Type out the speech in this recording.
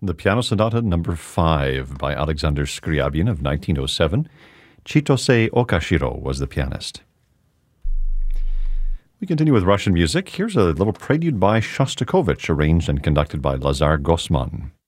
The Piano Sonata Number 5 by Alexander Scriabin of 1907. Chitose Okashiro was the pianist. We continue with Russian music. Here's a little prelude by Shostakovich, arranged and conducted by Lazar Gosman.